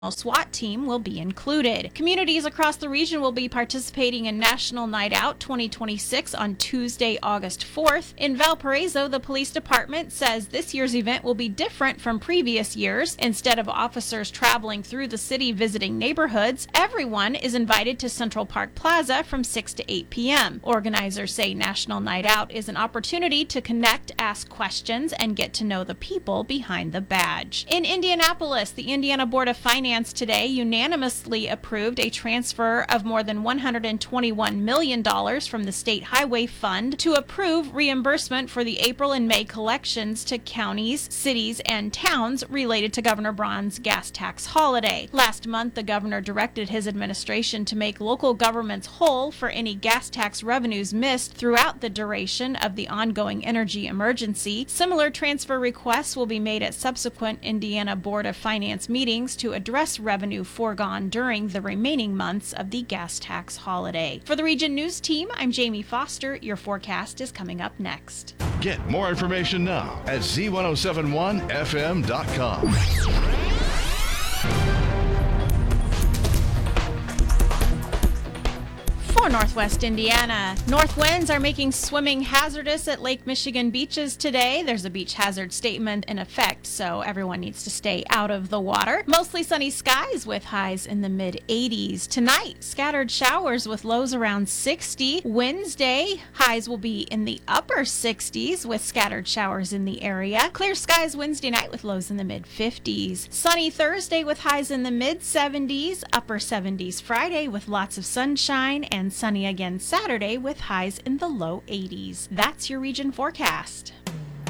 SWAT team will be included. Communities across the region will be participating in National Night Out 2026 on Tuesday, August 4th. In Valparaiso, the police department says this year's event will be different from previous years. Instead of officers traveling through the city visiting neighborhoods, everyone is invited to Central Park Plaza from 6 to 8 p.m. Organizers say National Night Out is an opportunity to connect, ask questions, and get to know the people behind the badge. In Indianapolis, the Indiana Board of Finance today unanimously approved a transfer of more than $121 million from the State Highway Fund to approve reimbursement for the April and May collections to counties, cities, and towns related to Governor Braun's gas tax holiday. Last month, the governor directed his administration to make local governments whole for any gas tax revenues missed throughout the duration of the ongoing energy emergency. Similar transfer requests will be made at subsequent Indiana Board of Finance meetings to address revenue foregone during the remaining months of the gas tax holiday. For the Region News Team, I'm Jamie Foster. Your forecast is coming up next. Get more information now at z1071fm.com. For Northwest Indiana, north winds are making swimming hazardous at Lake Michigan beaches today. There's a beach hazard statement in effect, so everyone needs to stay out of the water. Mostly sunny skies with highs in the mid-80s. Tonight, scattered showers with lows around 60. Wednesday, highs will be in the upper 60s with scattered showers in the area. Clear skies Wednesday night with lows in the mid-50s. Sunny Thursday with highs in the mid-70s. Upper 70s Friday with lots of sunshine, and sunny again Saturday with highs in the low 80s. That's your region forecast.